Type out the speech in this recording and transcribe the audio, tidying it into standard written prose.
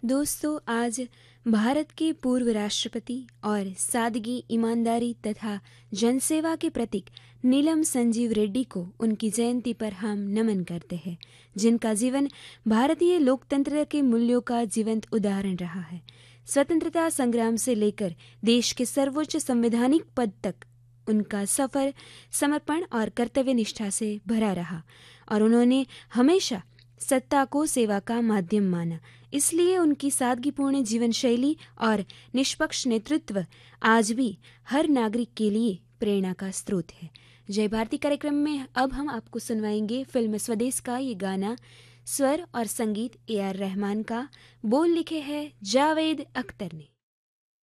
दोस्तों, आज भारत के पूर्व राष्ट्रपति और सादगी, ईमानदारी तथा जनसेवा के प्रतीक नीलम संजीव रेड्डी को उनकी जयंती पर हम नमन करते हैं, जिनका जीवन भारतीय लोकतंत्र के मूल्यों का जीवंत उदाहरण रहा है। स्वतंत्रता संग्राम से लेकर देश के सर्वोच्च संवैधानिक पद तक उनका सफर समर्पण और कर्तव्य निष्ठा से भरा रहा और उन्होंने हमेशा सत्ता को सेवा का माध्यम माना। इसलिए उनकी सादगीपूर्ण जीवन शैली और निष्पक्ष नेतृत्व आज भी हर नागरिक के लिए प्रेरणा का स्रोत है। जय भारती कार्यक्रम में अब हम आपको सुनवाएंगे फिल्म स्वदेश का ये गाना। स्वर और संगीत AR रहमान का, बोल लिखे हैं जावेद अख्तर ने।